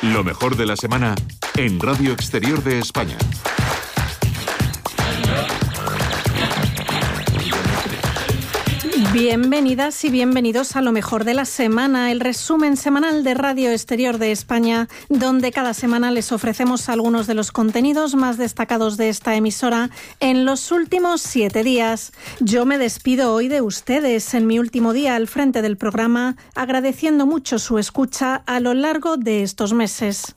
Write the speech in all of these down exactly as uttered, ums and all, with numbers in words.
Lo mejor de la semana en Radio Exterior de España. Bienvenidas y bienvenidos a Lo mejor de la semana, el resumen semanal de Radio Exterior de España, donde cada semana les ofrecemos algunos de los contenidos más destacados de esta emisora en los últimos siete días. Yo me despido hoy de ustedes en mi último día al frente del programa, agradeciendo mucho su escucha a lo largo de estos meses.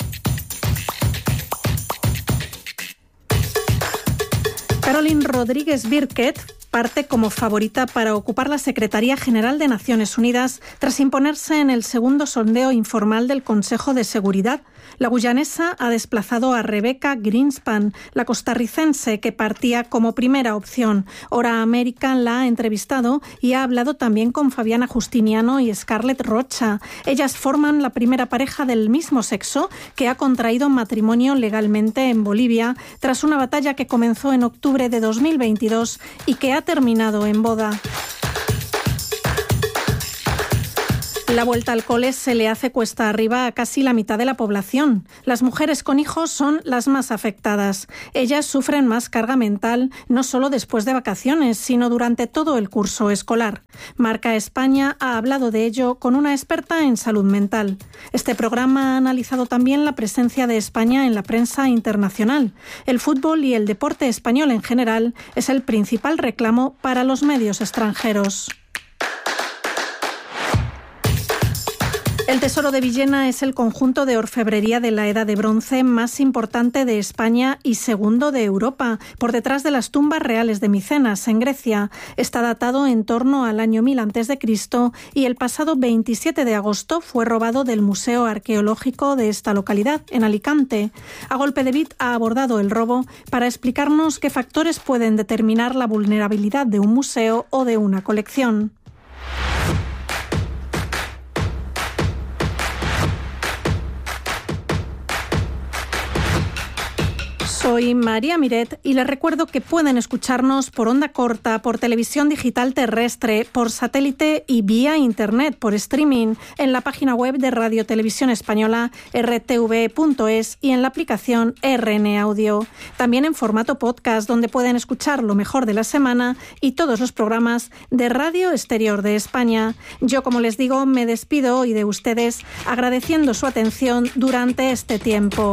Caroline Rodríguez Birkett parte como favorita para ocupar la Secretaría General de Naciones Unidas tras imponerse en el segundo sondeo informal del Consejo de Seguridad. La guyanesa ha desplazado a Rebecca Greenspan, la costarricense que partía como primera opción. Hora América la ha entrevistado y ha hablado también con Fabiana Justiniano y Scarlett Rocha. Ellas forman la primera pareja del mismo sexo que ha contraído matrimonio legalmente en Bolivia tras una batalla que comenzó en octubre de dos mil veintidós y que ha terminado en boda. La vuelta al cole se le hace cuesta arriba a casi la mitad de la población. Las mujeres con hijos son las más afectadas. Ellas sufren más carga mental, no solo después de vacaciones, sino durante todo el curso escolar. Marca España ha hablado de ello con una experta en salud mental. Este programa ha analizado también la presencia de España en la prensa internacional. El fútbol y el deporte español en general es el principal reclamo para los medios extranjeros. El Tesoro de Villena es el conjunto de orfebrería de la Edad de Bronce más importante de España y segundo de Europa, por detrás de las tumbas reales de Micenas, en Grecia. Está datado en torno al año mil antes de Cristo y el pasado veintisiete de agosto fue robado del Museo Arqueológico de esta localidad, en Alicante. A Golpe de Bit ha abordado el robo para explicarnos qué factores pueden determinar la vulnerabilidad de un museo o de una colección. Soy María Miret y les recuerdo que pueden escucharnos por onda corta, por televisión digital terrestre, por satélite y vía internet, por streaming, en la página web de Radio Televisión Española, erre te ve punto es, y en la aplicación erre ene Audio. También en formato podcast, donde pueden escuchar lo mejor de la semana y todos los programas de Radio Exterior de España. Yo, como les digo, me despido hoy de ustedes agradeciendo su atención durante este tiempo.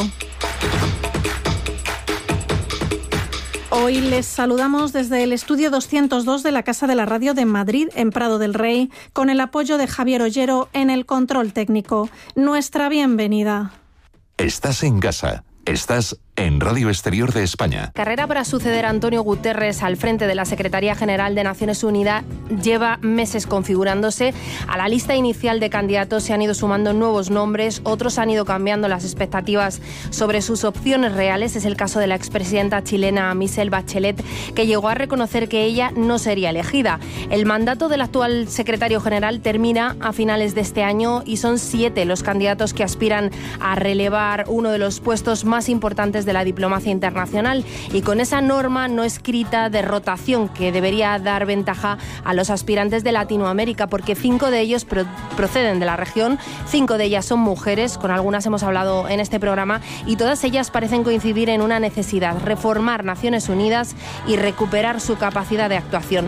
Hoy les saludamos desde el estudio doscientos dos de la Casa de la Radio de Madrid, en Prado del Rey, con el apoyo de Javier Ollero en el control técnico. Nuestra bienvenida. Estás en casa. Estás en Radio Exterior de España. Carrera para suceder a Antonio Guterres al frente de la Secretaría General de Naciones Unidas lleva meses configurándose. A la lista inicial de candidatos se han ido sumando nuevos nombres, otros han ido cambiando las expectativas sobre sus opciones reales. Es el caso de la expresidenta chilena Michelle Bachelet, que llegó a reconocer que ella no sería elegida. El mandato del actual secretario general termina a finales de este año y son siete los candidatos que aspiran a relevar uno de los puestos más importantes de la diplomacia internacional, y con esa norma no escrita de rotación que debería dar ventaja a los aspirantes de Latinoamérica, porque cinco de ellos pro- proceden de la región, cinco de ellas son mujeres, con algunas hemos hablado en este programa, y todas ellas parecen coincidir en una necesidad: reformar Naciones Unidas y recuperar su capacidad de actuación.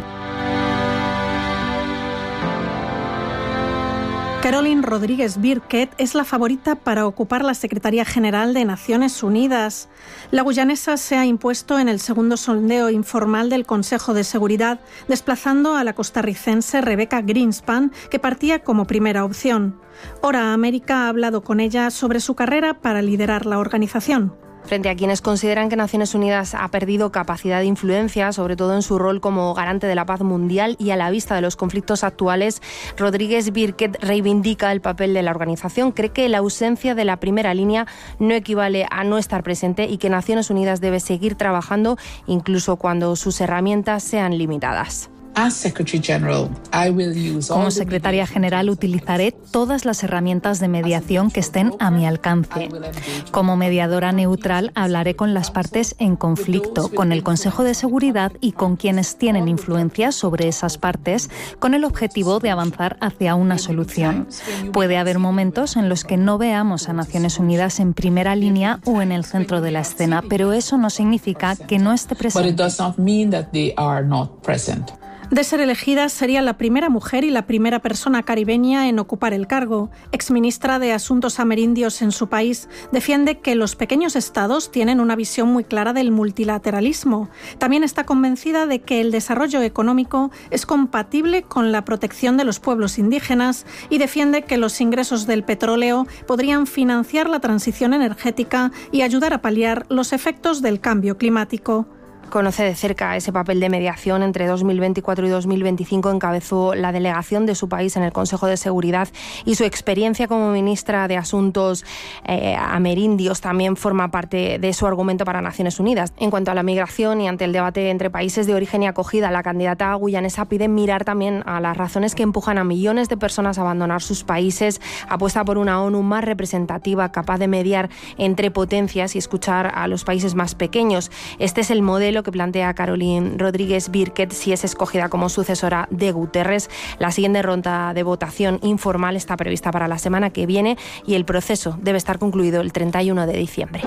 Caroline Rodríguez Birkett es la favorita para ocupar la Secretaría General de Naciones Unidas. La guyanesa se ha impuesto en el segundo sondeo informal del Consejo de Seguridad, desplazando a la costarricense Rebecca Greenspan, que partía como primera opción. Hora América ha hablado con ella sobre su carrera para liderar la organización. Frente a quienes consideran que Naciones Unidas ha perdido capacidad de influencia, sobre todo en su rol como garante de la paz mundial y a la vista de los conflictos actuales, Rodríguez Birkett reivindica el papel de la organización. Cree que la ausencia de la primera línea no equivale a no estar presente y que Naciones Unidas debe seguir trabajando incluso cuando sus herramientas sean limitadas. Como secretaria general utilizaré todas las herramientas de mediación que estén a mi alcance. Como mediadora neutral hablaré con las partes en conflicto, con el Consejo de Seguridad y con quienes tienen influencia sobre esas partes, con el objetivo de avanzar hacia una solución. Puede haber momentos en los que no veamos a Naciones Unidas en primera línea o en el centro de la escena, pero eso no significa que no esté presente. De ser elegida, sería la primera mujer y la primera persona caribeña en ocupar el cargo. Exministra de Asuntos Amerindios en su país, defiende que los pequeños estados tienen una visión muy clara del multilateralismo. También está convencida de que el desarrollo económico es compatible con la protección de los pueblos indígenas y defiende que los ingresos del petróleo podrían financiar la transición energética y ayudar a paliar los efectos del cambio climático. Conoce de cerca ese papel de mediación. Entre dos mil veinticuatro y dos mil veinticinco encabezó la delegación de su país en el Consejo de Seguridad y su experiencia como ministra de Asuntos eh, Amerindios también forma parte de su argumento para Naciones Unidas. En cuanto a la migración y ante el debate entre países de origen y acogida, la candidata guyanesa pide mirar también a las razones que empujan a millones de personas a abandonar sus países. Apuesta por una ONU más representativa, capaz de mediar entre potencias y escuchar a los países más pequeños. Este es el modelo que plantea Caroline Rodríguez Birkett si es escogida como sucesora de Guterres. La siguiente ronda de votación informal está prevista para la semana que viene y el proceso debe estar concluido el treinta y uno de diciembre.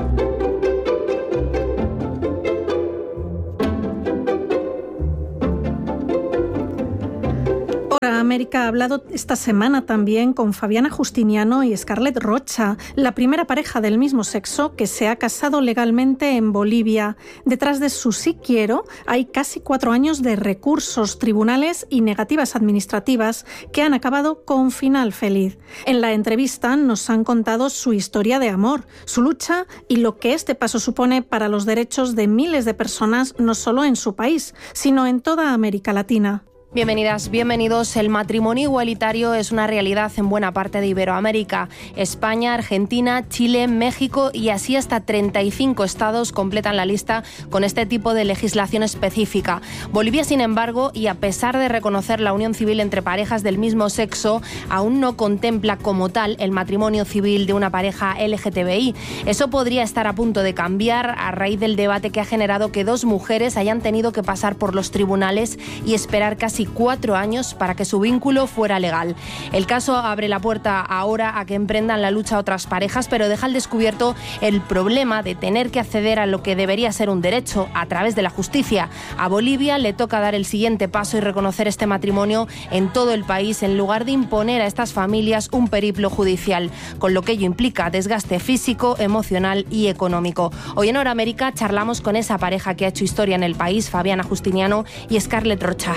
América ha hablado esta semana también con Fabiana Justiniano y Scarlett Rocha, la primera pareja del mismo sexo que se ha casado legalmente en Bolivia. Detrás de su sí quiero hay casi cuatro años de recursos, tribunales y negativas administrativas que han acabado con final feliz. En la entrevista nos han contado su historia de amor, su lucha y lo que este paso supone para los derechos de miles de personas, no solo en su país, sino en toda América Latina. Bienvenidas, bienvenidos. El matrimonio igualitario es una realidad en buena parte de Iberoamérica. España, Argentina, Chile, México y así hasta treinta y cinco estados completan la lista con este tipo de legislación específica. Bolivia, sin embargo, y a pesar de reconocer la unión civil entre parejas del mismo sexo, aún no contempla como tal el matrimonio civil de una pareja L G T B I. Eso podría estar a punto de cambiar a raíz del debate que ha generado que dos mujeres hayan tenido que pasar por los tribunales y esperar casi cuatro años para que su vínculo fuera legal. El caso abre la puerta ahora a que emprendan la lucha otras parejas, pero deja al descubierto el problema de tener que acceder a lo que debería ser un derecho a través de la justicia. A Bolivia le toca dar el siguiente paso y reconocer este matrimonio en todo el país, en lugar de imponer a estas familias un periplo judicial, con lo que ello implica desgaste físico, emocional y económico. Hoy en Hora América charlamos con esa pareja que ha hecho historia en el país, Fabiana Justiniano y Scarlett Rocha.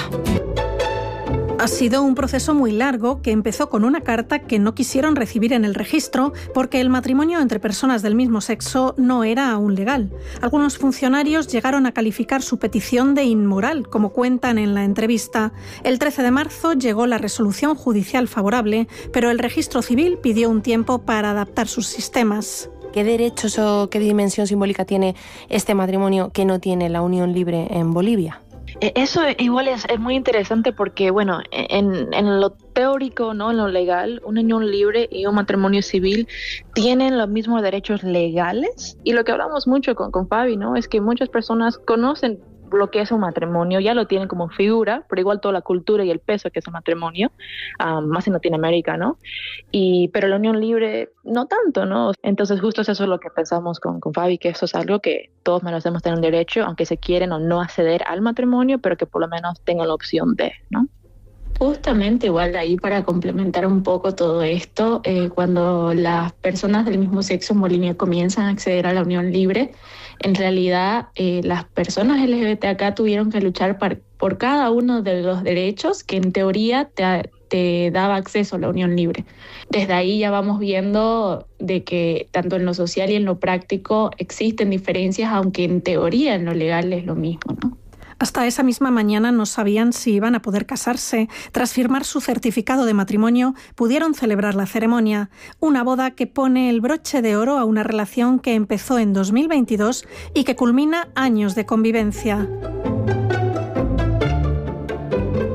Ha sido un proceso muy largo que empezó con una carta que no quisieron recibir en el registro porque el matrimonio entre personas del mismo sexo no era aún legal. Algunos funcionarios llegaron a calificar su petición de inmoral, como cuentan en la entrevista. El trece de marzo llegó la resolución judicial favorable, pero el registro civil pidió un tiempo para adaptar sus sistemas. ¿Qué derechos o qué dimensión simbólica tiene este matrimonio que no tiene la unión libre en Bolivia? Eso igual es, es muy interesante porque, bueno, en, en lo teórico, ¿no? En lo legal, una unión libre y un matrimonio civil tienen los mismos derechos legales. Y lo que hablamos mucho con, con Fabi, ¿no? Es que muchas personas conocen lo que es un matrimonio, ya lo tienen como figura, pero igual toda la cultura y el peso que es el matrimonio, um, más en Latinoamérica, ¿no? Y, pero la unión libre, no tanto, ¿no? Entonces justo eso es lo que pensamos con, con Fabi, que eso es algo que todos merecemos tener un derecho, aunque se quieren o no acceder al matrimonio, pero que por lo menos tengan la opción de, ¿no? Justamente igual ahí para complementar un poco todo esto, eh, cuando las personas del mismo sexo en Bolivia comienzan a acceder a la unión libre, en realidad eh, las personas L G B T acá tuvieron que luchar par, por cada uno de los derechos que en teoría te, te daba acceso a la unión libre. Desde ahí ya vamos viendo de que tanto en lo social y en lo práctico existen diferencias, aunque en teoría en lo legal es lo mismo, ¿no? Hasta esa misma mañana no sabían si iban a poder casarse. Tras firmar su certificado de matrimonio, pudieron celebrar la ceremonia. Una boda que pone el broche de oro a una relación que empezó en dos mil veintidós y que culmina años de convivencia.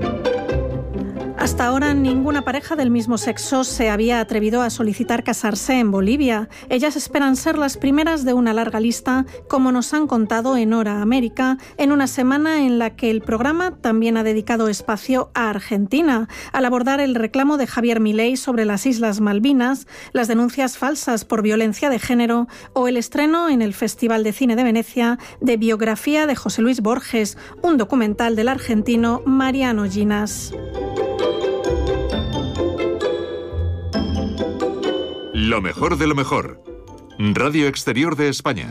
Hasta ahora ninguna pareja del mismo sexo se había atrevido a solicitar casarse en Bolivia. Ellas esperan ser las primeras de una larga lista, como nos han contado en Hora América, en una semana en la que el programa también ha dedicado espacio a Argentina, al abordar el reclamo de Javier Milei sobre las Islas Malvinas, las denuncias falsas por violencia de género o el estreno en el Festival de Cine de Venecia de Biografía de José Luis Borges, un documental del argentino Mariano Ginas. Lo mejor de lo mejor. Radio Exterior de España.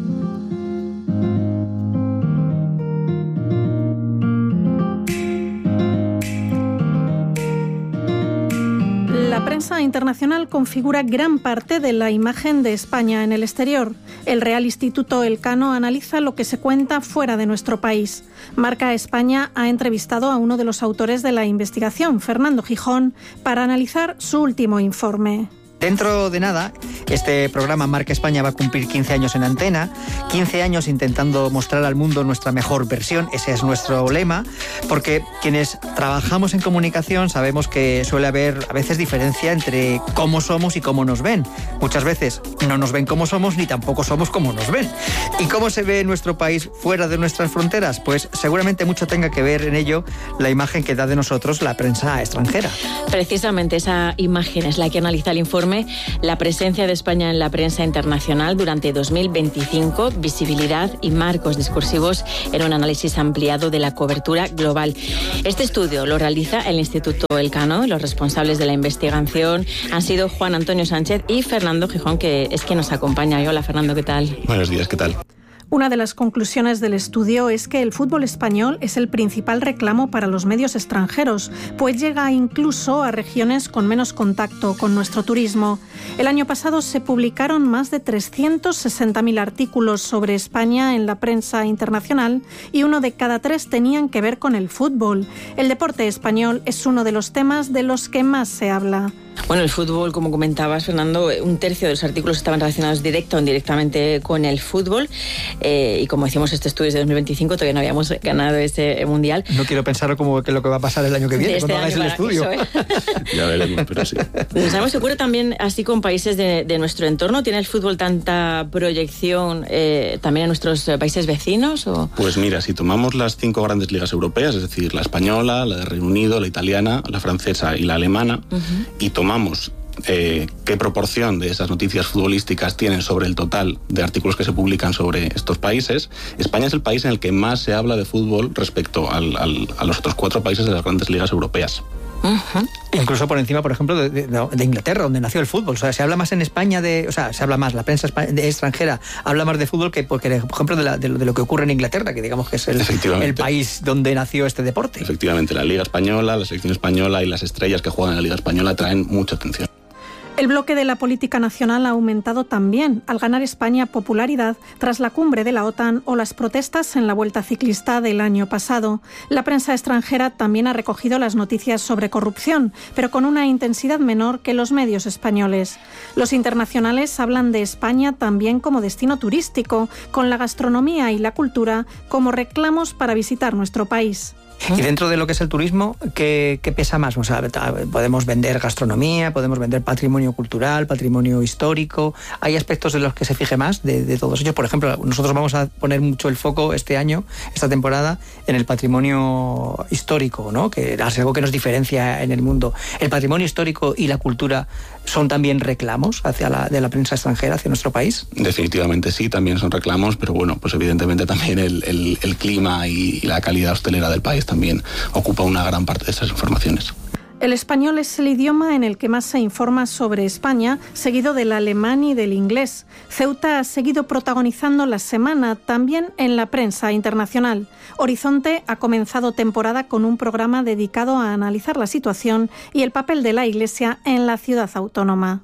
La prensa internacional configura gran parte de la imagen de España en el exterior. El Real Instituto Elcano analiza lo que se cuenta fuera de nuestro país. Marca España ha entrevistado a uno de los autores de la investigación, Fernando Gijón, para analizar su último informe. Dentro de nada, este programa Marca España va a cumplir quince años en antena, quince años intentando mostrar al mundo nuestra mejor versión, ese es nuestro lema, porque quienes trabajamos en comunicación sabemos que suele haber a veces diferencia entre cómo somos y cómo nos ven. Muchas veces no nos ven como somos ni tampoco somos como nos ven. ¿Y cómo se ve nuestro país fuera de nuestras fronteras? Pues seguramente mucho tenga que ver en ello la imagen que da de nosotros la prensa extranjera. Precisamente esa imagen es la que analiza el informe La presencia de España en la prensa internacional durante dos mil veinticinco, visibilidad y marcos discursivos en un análisis ampliado de la cobertura global. Este estudio lo realiza el Instituto Elcano. Los responsables de la investigación han sido Juan Antonio Sánchez y Fernando Gijón, que es quien nos acompaña. Hola, Fernando, ¿qué tal? Buenos días, ¿qué tal? Una de las conclusiones del estudio es que el fútbol español es el principal reclamo para los medios extranjeros, pues llega incluso a regiones con menos contacto con nuestro turismo. El año pasado se publicaron más de trescientos sesenta mil artículos sobre España en la prensa internacional y uno de cada tres tenían que ver con el fútbol. El deporte español es uno de los temas de los que más se habla. Bueno, el fútbol, como comentabas, Fernando, un tercio de los artículos estaban relacionados directa o indirectamente con el fútbol. Eh, y como decimos, este estudio es de dos mil veinticinco, todavía no habíamos ganado ese mundial. No quiero pensar como que lo que va a pasar el año que viene, este cuando hagáis el estudio. Eso, ¿eh? Ya veremos, pero sí. ¿Sabemos si ocurre también así con países de, de nuestro entorno? ¿Tiene el fútbol tanta proyección eh, también en nuestros países vecinos? ¿O? Pues mira, si tomamos las cinco grandes ligas europeas, es decir, la española, la de Reino Unido, la italiana, la francesa y la alemana, uh-huh. y tomamos Eh, qué proporción de esas noticias futbolísticas tienen sobre el total de artículos que se publican sobre estos países, España es el país en el que más se habla de fútbol respecto al, al, a los otros cuatro países de las grandes ligas europeas. Uh-huh. Incluso por encima, por ejemplo, de, de, de Inglaterra, donde nació el fútbol. O sea, se habla más en España de... O sea, se habla más, la prensa de extranjera habla más de fútbol que, porque, por ejemplo, de, la, de, de lo que ocurre en Inglaterra, que digamos que es el, el país donde nació este deporte. Efectivamente, la Liga Española, la selección española y las estrellas que juegan en la Liga Española traen mucha atención. El bloque de la política nacional ha aumentado también al ganar España popularidad tras la cumbre de la OTAN o las protestas en la Vuelta Ciclista del año pasado. La prensa extranjera también ha recogido las noticias sobre corrupción, pero con una intensidad menor que los medios españoles. Los internacionales hablan de España también como destino turístico, con la gastronomía y la cultura como reclamos para visitar nuestro país. Y dentro de lo que es el turismo, ¿qué, qué pesa más? O sea, podemos vender gastronomía, podemos vender patrimonio cultural, patrimonio histórico. ¿Hay aspectos de los que se fije más de, de todos ellos? Por ejemplo, nosotros vamos a poner mucho el foco este año, esta temporada, en el patrimonio histórico, ¿no? Que es algo que nos diferencia en el mundo. ¿El patrimonio histórico y la cultura son también reclamos hacia la, de la prensa extranjera hacia nuestro país? Definitivamente sí, también son reclamos, pero bueno, pues evidentemente también el, el, el clima y la calidad hostelera del país también ocupa una gran parte de esas informaciones. El español es el idioma en el que más se informa sobre España, seguido del alemán y del inglés. Ceuta ha seguido protagonizando la semana también en la prensa internacional. Horizonte ha comenzado temporada con un programa dedicado a analizar la situación y el papel de la Iglesia en la ciudad autónoma.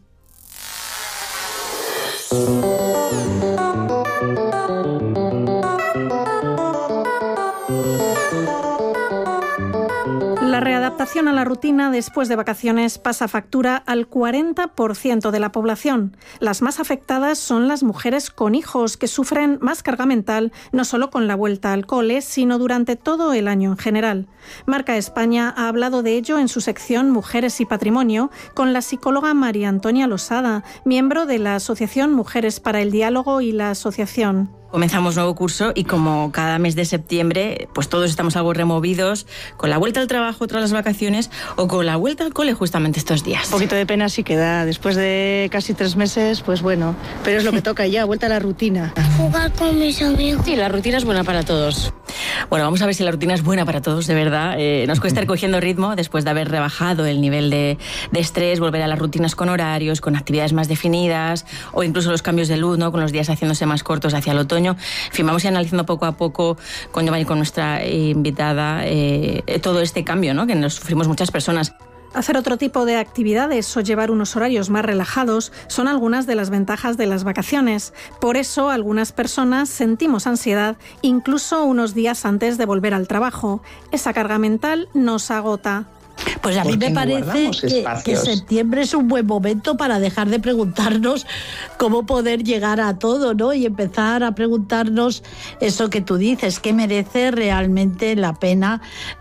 La readaptación adaptación a la rutina después de vacaciones pasa factura al cuarenta por ciento de la población. Las más afectadas son las mujeres con hijos, que sufren más carga mental no solo con la vuelta al cole, sino durante todo el año en general. Marca España ha hablado de ello en su sección Mujeres y Patrimonio con la psicóloga María Antonia Losada, miembro de la Asociación Mujeres para el Diálogo y la Asociación. Comenzamos nuevo curso y como cada mes de septiembre, pues todos estamos algo removidos con la vuelta al trabajo tras las vacaciones o con la vuelta al cole justamente estos días. Un poquito de pena sí que da, después de casi tres meses, pues bueno, pero es lo que toca ya, vuelta a la rutina. Jugar con mis amigos. Sí, la rutina es buena para todos. Bueno, vamos a ver si la rutina es buena para todos, de verdad. Eh, nos cuesta ir cogiendo ritmo después de haber rebajado el nivel de, de estrés, volver a las rutinas con horarios, con actividades más definidas o incluso los cambios de luz, ¿no? Con los días haciéndose más cortos hacia el otoño. En fin, vamos a ir analizando poco a poco con Giovanni, con nuestra invitada, eh, todo este cambio, ¿no? Que nos sufrimos muchas personas. Hacer otro tipo de actividades o llevar unos horarios más relajados son algunas de las ventajas de las vacaciones. Por eso, algunas personas sentimos ansiedad incluso unos días antes de volver al trabajo. Esa carga mental nos agota. Pues a mí me parece que, que septiembre es un buen momento para dejar de preguntarnos cómo poder llegar a todo, ¿no? Y empezar a preguntarnos eso que tú dices, ¿qué merece realmente la pena?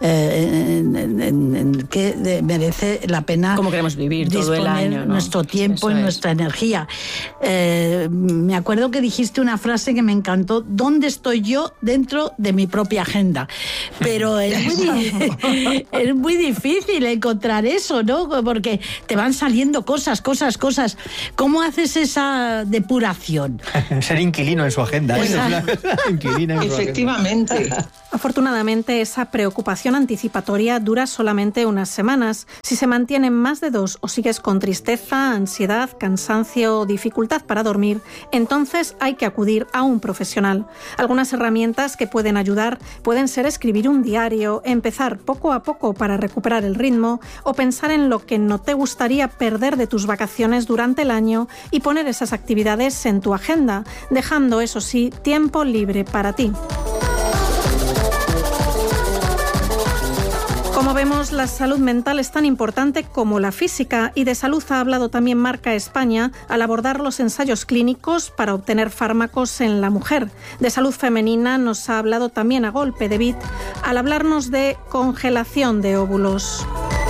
Eh, en, en, en, en, ¿Qué merece la pena? ¿Cómo queremos vivir todo el año, ¿no? Nuestro tiempo y nuestra energía. Eh, me acuerdo que dijiste una frase que me encantó: ¿dónde estoy yo dentro de mi propia agenda? Pero es muy, es muy difícil encontrar eso, ¿no? Porque te van saliendo cosas, cosas, cosas. ¿Cómo haces esa depuración? Ser inquilino en su agenda. Pues, ¿eh? Inquilina en su Efectivamente. agenda. Afortunadamente, esa preocupación anticipatoria dura solamente unas semanas. Si se mantienen más de dos o sigues con tristeza, ansiedad, cansancio o dificultad para dormir, entonces hay que acudir a un profesional. Algunas herramientas que pueden ayudar pueden ser escribir un diario, empezar poco a poco para recuperar el ritmo o pensar en lo que no te gustaría perder de tus vacaciones durante el año y poner esas actividades en tu agenda, dejando, eso sí, tiempo libre para ti. Como vemos, la salud mental es tan importante como la física, y de salud ha hablado también Marca España al abordar los ensayos clínicos para obtener fármacos en la mujer. De salud femenina nos ha hablado también A Golpe de Bit al hablarnos de congelación de óvulos.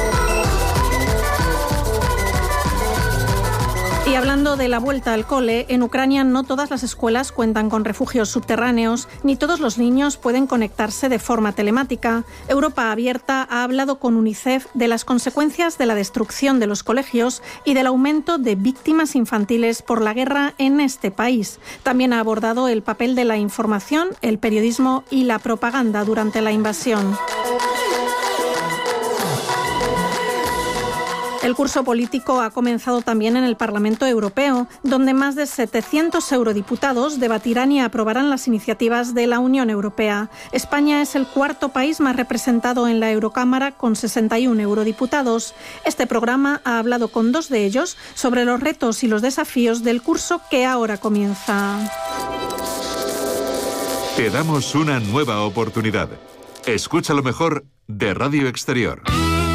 Y hablando de la vuelta al cole, en Ucrania no todas las escuelas cuentan con refugios subterráneos, ni todos los niños pueden conectarse de forma telemática. Europa Abierta ha hablado con UNICEF de las consecuencias de la destrucción de los colegios y del aumento de víctimas infantiles por la guerra en este país. También ha abordado el papel de la información, el periodismo y la propaganda durante la invasión. El curso político ha comenzado también en el Parlamento Europeo, donde más de setecientos eurodiputados debatirán y aprobarán las iniciativas de la Unión Europea. España es el cuarto país más representado en la Eurocámara, con sesenta y uno eurodiputados. Este programa ha hablado con dos de ellos sobre los retos y los desafíos del curso que ahora comienza. Te damos una nueva oportunidad. Escucha lo mejor de Radio Exterior.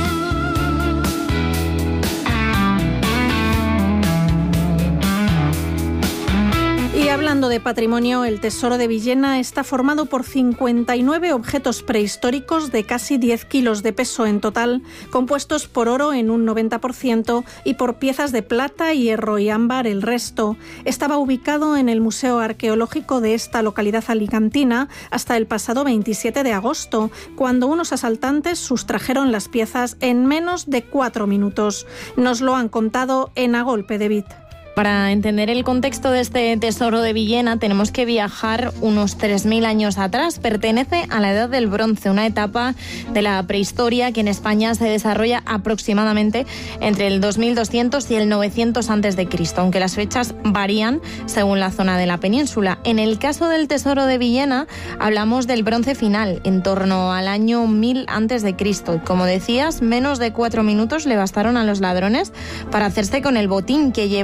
Y hablando de patrimonio, el Tesoro de Villena está formado por cincuenta y nueve objetos prehistóricos de casi diez kilos de peso en total, compuestos por oro en un noventa por ciento y por piezas de plata, hierro y ámbar el resto. Estaba ubicado en el Museo Arqueológico de esta localidad alicantina hasta el pasado veintisiete de agosto, cuando unos asaltantes sustrajeron las piezas en menos de cuatro minutos. Nos lo han contado en A Golpe de Bit. Para entender el contexto de este tesoro de Villena tenemos que viajar unos tres mil años atrás. Pertenece a la Edad del Bronce, una etapa de la prehistoria que en España se desarrolla aproximadamente entre el dos mil doscientos y el novecientos antes de Cristo, aunque las fechas varían según la zona de la península. En el caso del tesoro de Villena hablamos del Bronce final, en torno al año mil antes de Cristo. Como decías, menos de cuatro minutos le bastaron a los ladrones para hacerse con el botín que llevaba en el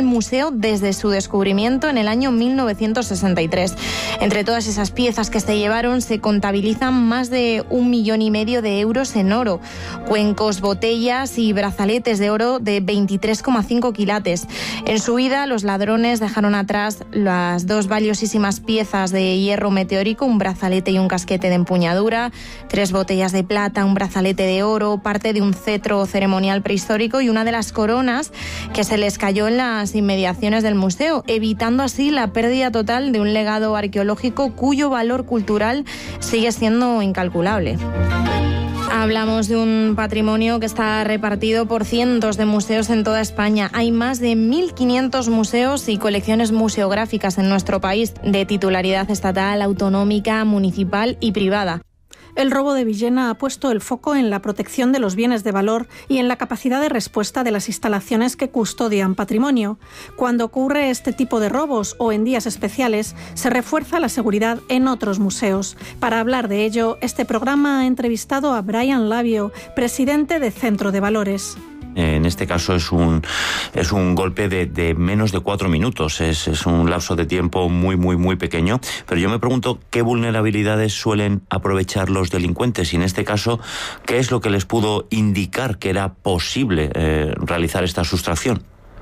museo desde su descubrimiento en el año mil novecientos sesenta y tres. Entre todas esas piezas que se llevaron se contabilizan más de un millón y medio de euros en oro, cuencos, botellas y brazaletes de oro de veintitrés coma cinco quilates. En su huida, los ladrones dejaron atrás las dos valiosísimas piezas de hierro meteórico, un brazalete y un casquete de empuñadura, tres botellas de plata, un brazalete de oro, parte de un cetro ceremonial prehistórico y una de las coronas que se les cayó en las inmediaciones del museo, evitando así la pérdida total de un legado arqueológico cuyo valor cultural sigue siendo incalculable. Hablamos de un patrimonio que está repartido por cientos de museos en toda España. Hay más de mil quinientos museos y colecciones museográficas en nuestro país, de titularidad estatal, autonómica, municipal y privada. El robo de Villena ha puesto el foco en la protección de los bienes de valor y en la capacidad de respuesta de las instalaciones que custodian patrimonio. Cuando ocurre este tipo de robos o en días especiales, se refuerza la seguridad en otros museos. Para hablar de ello, este programa ha entrevistado a Brian Labio, presidente de Centro de Valores. En este caso es un, es un golpe de, de menos de cuatro minutos, es, es un lapso de tiempo muy, muy, muy pequeño, pero yo me pregunto qué vulnerabilidades suelen aprovechar los delincuentes y en este caso, ¿qué es lo que les pudo indicar que era posible eh, realizar esta sustracción?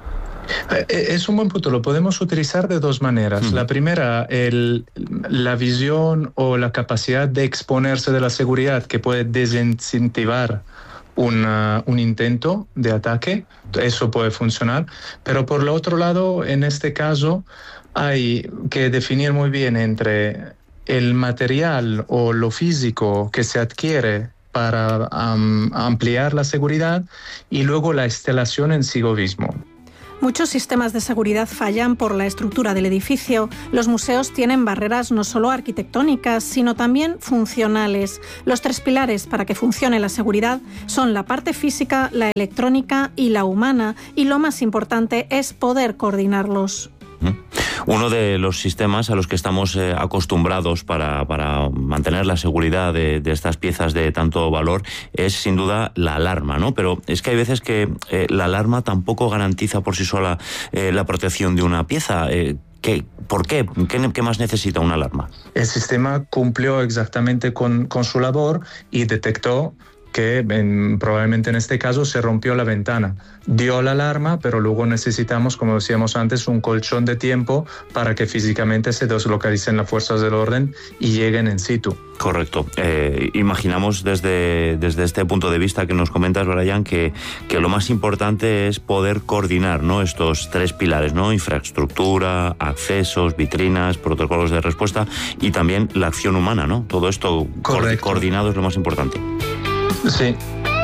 Es un buen punto, lo podemos utilizar de dos maneras. Uh-huh. La primera, el, la visión o la capacidad de exponerse de la seguridad que puede desincentivar Una, un intento de ataque, eso puede funcionar, pero por el otro lado, en este caso, hay que definir muy bien entre el material o lo físico que se adquiere para um, ampliar la seguridad y luego la instalación en sí mismo. Muchos sistemas de seguridad fallan por la estructura del edificio. Los museos tienen barreras no solo arquitectónicas, sino también funcionales. Los tres pilares para que funcione la seguridad son la parte física, la electrónica y la humana, y lo más importante es poder coordinarlos. Uno de los sistemas a los que estamos eh, acostumbrados para, para mantener la seguridad de, de estas piezas de tanto valor es sin duda la alarma, ¿no? Pero es que hay veces que eh, la alarma tampoco garantiza por sí sola eh, la protección de una pieza. Eh, ¿Qué, ¿Por qué? qué? ¿Qué más necesita una alarma? El sistema cumplió exactamente con, con su labor y detectó que en, probablemente en este caso se rompió la ventana. Dio la alarma, pero luego necesitamos, como decíamos antes, un colchón de tiempo para que físicamente se deslocalicen las fuerzas del orden y lleguen en situ. Correcto. Eh, imaginamos desde, desde este punto de vista que nos comentas, Brian, que, que lo más importante es poder coordinar, ¿no?, estos tres pilares, ¿no? Infraestructura, accesos, vitrinas, protocolos de respuesta y también la acción humana, ¿no? Todo esto co- coordinado es lo más importante. Sí.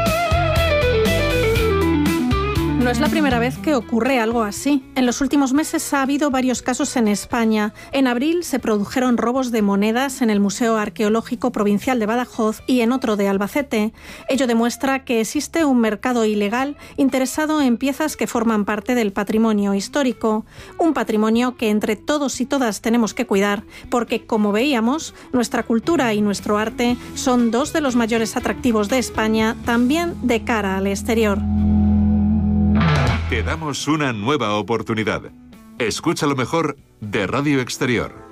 No es la primera vez que ocurre algo así. En los últimos meses ha habido varios casos en España. En abril se produjeron robos de monedas en el Museo Arqueológico Provincial de Badajoz y en otro de Albacete. Ello demuestra que existe un mercado ilegal interesado en piezas que forman parte del patrimonio histórico. Un patrimonio que entre todos y todas tenemos que cuidar, porque, como veíamos, nuestra cultura y nuestro arte son dos de los mayores atractivos de España, también de cara al exterior. Te damos una nueva oportunidad. Escucha lo mejor de Radio Exterior.